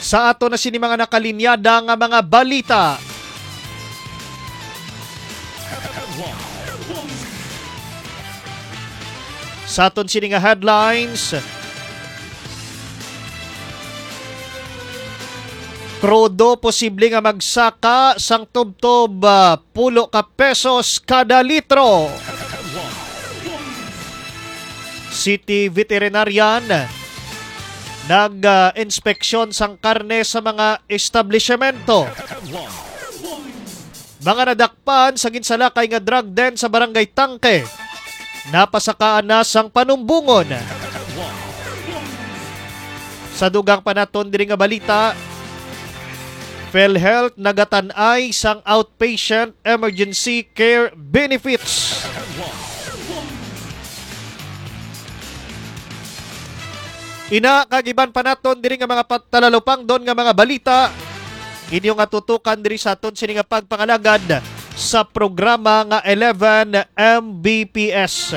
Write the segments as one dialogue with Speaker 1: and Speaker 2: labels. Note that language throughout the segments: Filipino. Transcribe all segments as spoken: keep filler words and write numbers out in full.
Speaker 1: Sa ato na sini mga nakalinyada nga mga balita. Sa aton sini nga headlines, krudo posible nga magsaka sang tubtob uh, pulo ka pesos kada litro. City Veterinarian nag-inspeksyon uh, sang karne sa mga establishmento. Mga nadakpan sa ginsalakay nga drug den sa Barangay Tangke. Napasakaan na sang panumbungon. Sa dugang panaton diri nga balita, PhilHealth nagatanay sang outpatient emergency care benefits. Ina kagiban panaton diri nga mga patalalupang don nga mga balita. Inyo nga tutukan diri sa aton sini nga pagpangalagad sa programa nga eleven M B P S.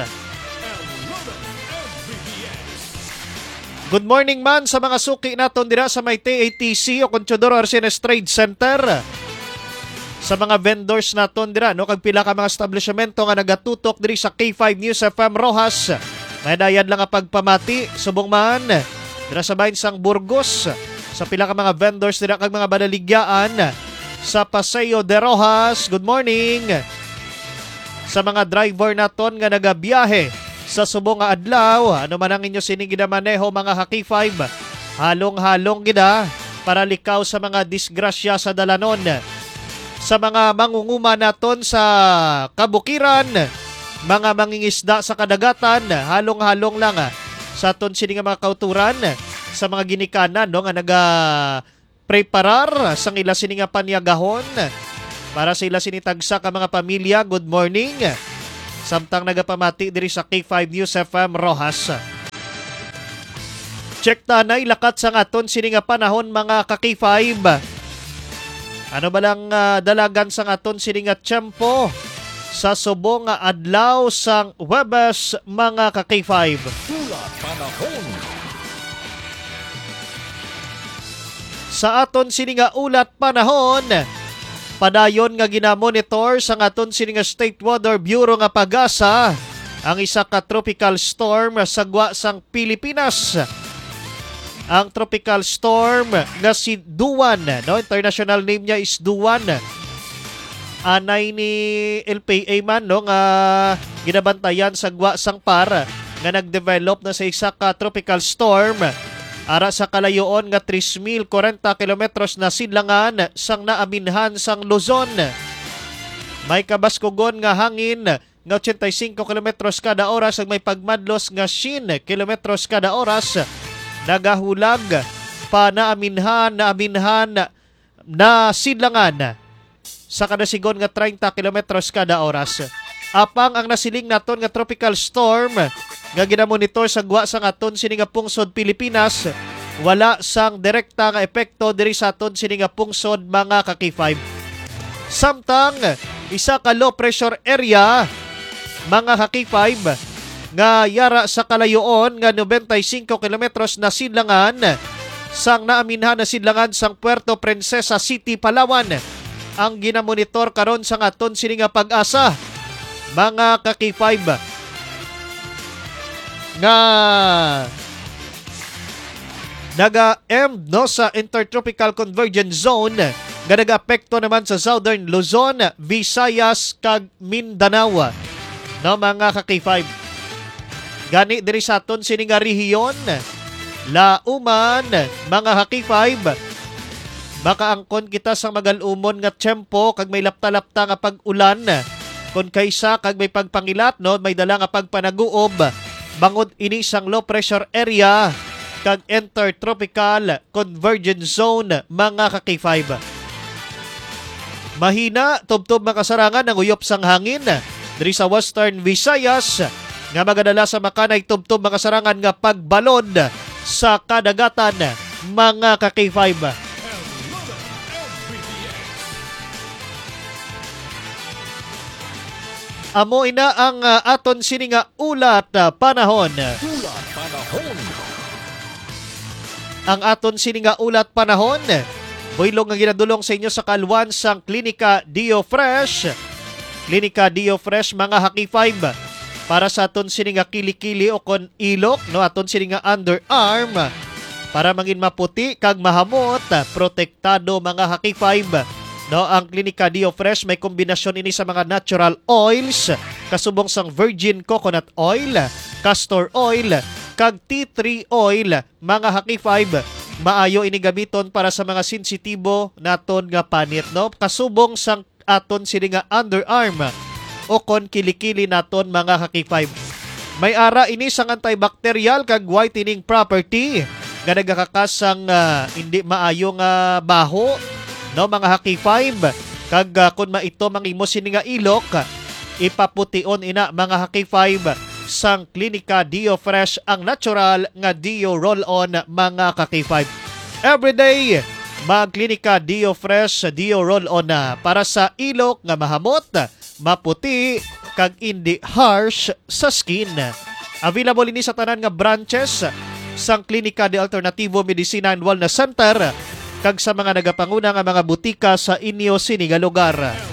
Speaker 1: Good morning man sa mga suki naton dira sa may T A T C o Conchodoro Arsenes Trade Center. Sa mga vendors naton dira no kag pila ka mga establishmento nga nagatutok diri sa K five News F M Rojas. May dayad lang nga pagpamati subong man dira sa bahin sang Burgos. Sa pila ka mga vendors dira kag mga balaligyan sa Paseo de Rojas. Good morning. Sa mga driver naton nga nagabiyahe sa subong nga adlaw, ano man ang inyo sining ginamaneho mga Haki five, halong-halong gida para likaw sa mga disgrasya sa dalanon. Sa mga mangunguma naton sa kabukiran, mga mangingisda sa kadagatan, halong-halong lang sa aton sining mga kauturan sa mga ginikanan no nga naga preparar sang ila sini nga panyagahon para sa ila sinitagsa ka mga pamilya. Good morning. Samtang nagapamati diri sa K five News F M Rojas. Check tanay lakat sa aton sini nga panahon mga ka K five. Ano ba lang uh, dalagan sa aton sini nga tiyempo sa subong nga adlaw sang Huwebes mga ka K five. Sa aton sini nga ulat panahon, padayon nga ginamonitor sa aton sini nga State Weather Bureau nga pag-asa ang isa ka tropical storm sa gwa sang Pilipinas. Ang tropical storm nga si Duwan, no? International name niya is Duwan. Anay ni L P A man no nga ginabantayan sa gwa sang Par nga nagdevelop na sa isa ka tropical storm ara sa kalayoon nga three thousand forty kilometros na sidlangan sang naaminhan sang Luzon. May kabaskugon nga hangin nga eighty-five kilometros kada oras ag may pagmadlos nga nine kilometros kada oras. Nagahulag pa naaminhan naaminhan na sidlangan sa kadasigon nga thirty kilometros kada oras. Apang ang nasiling naton nga tropical storm nga ginamonitor sa gwa sang aton sini nga pungsod Pilipinas, wala sang direkta nga epekto diri sa aton sini nga pungsod mga ka K five. Samtang isa ka low pressure area mga ka K five nga yara sa kalayoon nga ninety-five kilometros na sidlangan sang naaminhan na sidlangan sang Puerto Princesa City, Palawan ang ginamonitor karon sa aton sini nga pag-asa mga ka K five. Nga naga-end no sa Intertropical Convergence Zone nga nag-apekto naman sa Southern Luzon, Visayas kag Mindanao no mga ka K five. Gani diri sa aton sini nga rehiyon lauman mga ka K five, baka angkon kita sa magalumon nga tiyempo kag may lapta-lapta nga pag-ulan kun kaysa kag may pagpangilat no may dala nga pagpanaguob bangod ini sang low pressure area kag Intertropical Convergence Zone mga ka K five. Mahina tubtob makasarangan ng uyop sang hangin diri sa Western Visayas nga magadala sa makanay tubtob makasarangan nga pagbalod sa kadagatan mga ka K five. Amo ina ang uh, aton sini nga ulat uh, panahon. Ulat panahon. ang aton sini nga ulat panahon. Buylog nga ginadulong sa inyo sa kalwan sang Klinika Dio Fresh. Klinika Dio Fresh mga Haki five para sa aton sini nga kilikili o kon ilok no aton sini nga underarm para mangin maputi kag mahamot, protektado mga Haki five. No, ang Klinika Dio Fresh may kombinasyon ini sa mga natural oils, kasubong sang virgin coconut oil, castor oil, kag tea tree oil, mga Haki five. Maayo ini gamiton para sa mga sensitibo naton nga panit, no? Kasubong sang aton sini nga underarm o kon kilikili naton mga Haki five. May ara ini sang antibacterial kag whitening property nga nagakakasang uh, hindi maayo nga baho, no mga Haki five. Kag uh, kun maito mangimo sini nga ilok, ipapution ina mga Haki five sang Klinika Dio Fresh ang natural nga Dio Roll-On mga Haki five. Everyday mag Klinika Dio Fresh Dio Roll-On na para sa ilok nga mahamot, maputi kag hindi harsh sa skin. Available ini sa tanan nga branches sang Klinika de Alternativo Medicina and Wellness Center kag sa mga nagapanguna nga mga butika sa inyo sini nga lugar.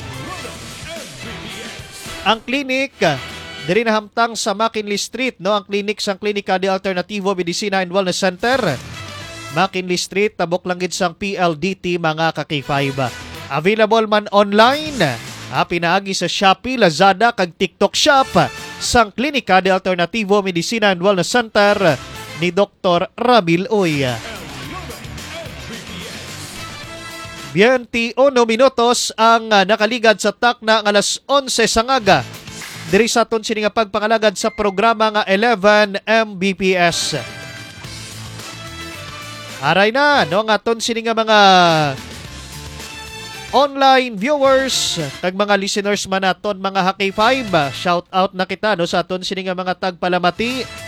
Speaker 1: Ang klinik diri nahamtang sa McKinley Street, no, ang klinik sang Klinika de Alternativo Medicina and Wellness Center. McKinley Street, tabok lang gid sang P L D T mga Haki five. Available man online, ha, pinaagi sa Shopee, Lazada kag TikTok Shop sang Klinika de Alternativo Medicina and Wellness Center ni Doktor Ramil Uy. twenty-one minutos ang uh, nakaligad sa takna ng alas onse sa ngaga. Diri sa aton sini nga pagpangalagad sa programa nga eleven M B P S. Aray na, no, nga aton sini nga mga online viewers kag mga listeners man naton mga Haki five. Shout out na kita no sa aton sini nga mga tagpalamati.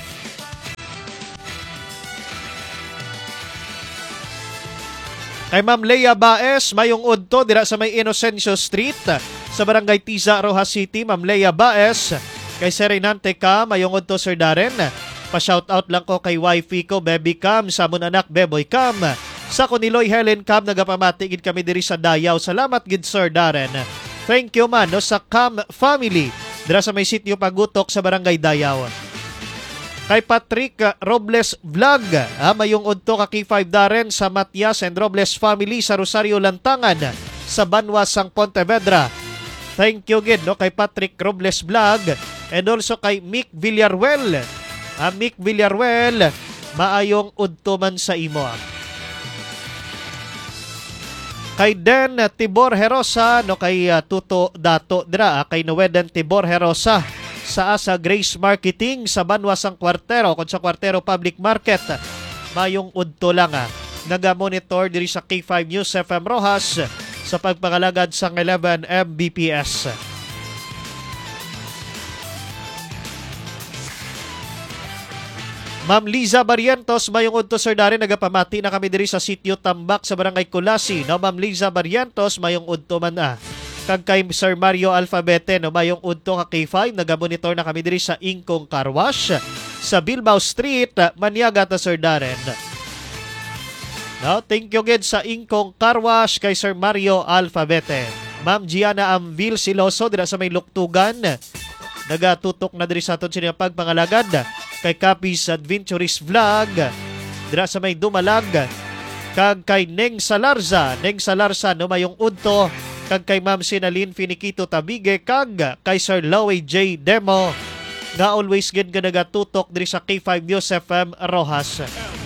Speaker 1: Kay Ma'am Leia Baez, mayong udto dira sa may Inocencio Street sa Barangay Tiza, Rojas City. Ma'am Leia Baez, kay Serenante ka, mayong udto Sir Darren. Pa-shoutout lang ko kay wifey ko, Baby Cam, sa mon anak Beboy Cam. Sa Kuniloy Helen Cam, nagapamatigid kami diri sa Dayaw. Salamat gid Sir Darren. Thank you man no sa Cam family dira sa may sitio Pagutok sa Barangay Dayaw. Kay Patrick Robles Vlog, ha, mayong udto ka K five Darren sa Matias and Robles family sa Rosario Lantangan sa Banwa sang Pontevedra. Thank you gid no kay Patrick Robles Vlog and also kay Mick Villaruel. Ha, Mick Villaruel, maayong udto man sa imo. Kay Den Tibor Herosa no kay uh, Tuto Dato dira, kay Noedan Tibor Herosa sa Asa Grace Marketing sa Banwa sang Kwartero kon sa Kwartero Public Market. Mayong udto lang ah. Naga-monitor diri sa K five News F M Rojas sa pagpangalagad sang eleven M B P S. Ma'am Liza Barrientos, mayong udto Sir Darren, nagapamati na kami diri sa sitio Tambak sa Barangay Kulasi. No, Ma'am Liza Barrientos, mayong udto man ah. Kag kay Sir Mario Alfabete, no, mayong udto ka K five, nagamonitor na kami diri sa Ingkong Car Wash sa Bilbao Street, Maniaga ta Sir Darren. No, thank you again sa Ingkong Car Wash kay Sir Mario Alfabete. Ma'am Gianna Amvil Siloso dira sa may Luktugan, nagatutok na diri sa aton sini pagpangalagad. Kay Capiz Adventurist Vlog dira sa may Dumalag, kag kay Neng Salarza, Neng Salarza no mayong udto, kag kay Ma'am Sinalin Finiquito Tabige, kag kay Sir Lowy J Demo nga always gid nga nagatutok diri sa K five News F M Rojas.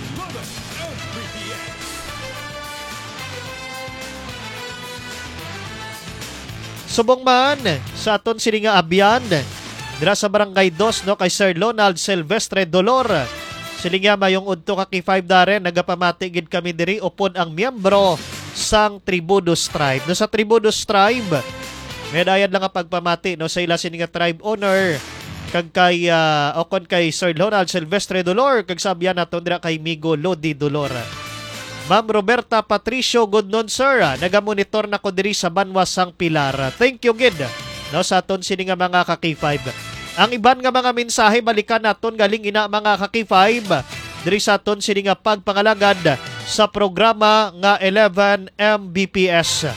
Speaker 1: Subong man sa aton sini nga abyan dira sa Barangay dos no kay Sir Lonald Silvestre Dolor. Silinga mayong udto ka K five Darren, nagapamati gid kami diri upod ang miyembro sang Tribudos Tribe. No sa Tribudos Tribe, medayad lang ang pagpamati no sa ila sini nga tribe owner kag kay uh, okon kay Sir Lonald Silvestre Dolor, kag sabyan naton dira kay Migo Lodi Dolor. Ma'am Roberta Patricio, good noon sir. Nagamonitor na ko diri sa Banwa sang Pilar. Thank you gid no sa aton sini nga mga ka K five. Ang iban nga mga mensahe balikan naton galing ina mga ka K five. diri sa aton sini nga pagpangalagad sa programa nga eleven M B P S.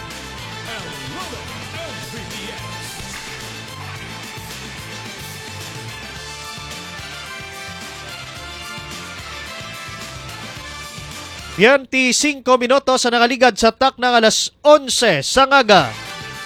Speaker 1: twenty-five minutos sa nangaligad sa tak ng alas onse sa ngaga.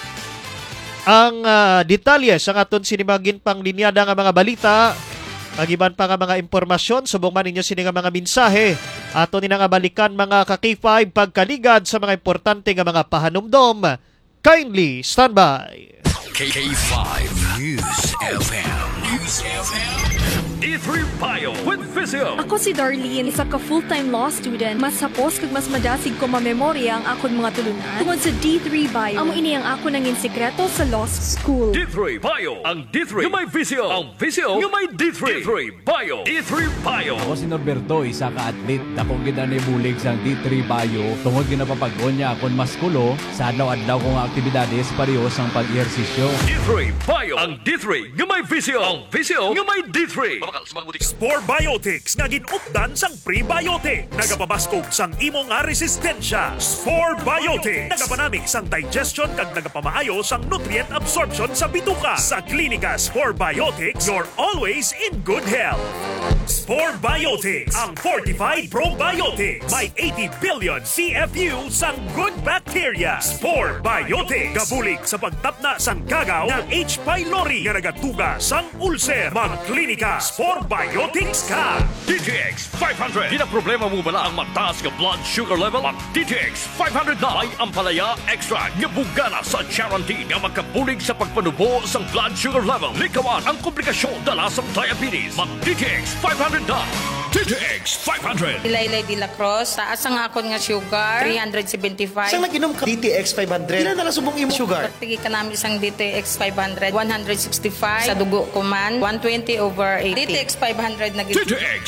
Speaker 1: Ang uh, detalye sa aton sinimagin pang linyada nga mga balita, magiban pa nga mga impormasyon, subong man ninyo sini nga mga mensahe, ato ni nga balikan mga ka-K five pagkaligad sa mga importante nga mga pahanumdom. Kindly stand by.
Speaker 2: K five News F M. News F M. D three Bio with Vizio.
Speaker 3: Ako si Darlene, isa ka full-time law student. Mas hapos kag mas madasig ko mamemorya ang akon mga tulunan tungod sa D three Bio. Amo ini ang ako nangin sekreto sa law school.
Speaker 2: D three Bio. Ang D three nga may Vizio. Ang Vizio nga may D three. D three Bio. D three Bio.
Speaker 4: Ako si Norberto, isa ka atlet. Dakong gina ni bulig sa D three Bio. Tungod ginapapag-on niya akong maskulo sa adlaw-adlaw kong aktibidades parehos ang pag-ehersisyo.
Speaker 2: D three Bio. Ang D three nga may Vizio. Ang Vizio nga may D three.
Speaker 5: Spore Biotics nga ginupdan sang prebiotic. Nagapabaskog sang imo nga resistensya. Spore Biotics nagapanamig sang digestion kag nagapamaayo sang nutrient absorption sa bituka. Sa klinika Spore Biotics, you're always in good health. Spore Biotics, ang fortified probiotics. May eighty billion C F U sang good bacteria. Spore Biotics gabulig sa pagtapna sang kagaw ng H. pylori nga nagatuga sang ulcer. Magklinika Spore Biotics ka.
Speaker 2: D T X five hundred. Di na problema mo bala ang mataas nga blood sugar level? Mag D T X five hundred na ay ampalaya extra nga bugana sa Charantin nga magkabulig sa pagpanubo sa blood sugar level. Likawan ang komplikasyon dala sa diabetes. Mag D T X five hundred na. D T X five hundred.
Speaker 6: Ilaylay de la Cruz, taas ang akon nga sugar, three seventy-five.
Speaker 7: Saan naginom ka D T X five hundred? Ilan na nasubong imo sugar?
Speaker 6: Pagtigi ka namin isang D T X five hundred, one sixty-five. Sa dugo ko man, one twenty over eighty. D T X five hundred na
Speaker 2: D T X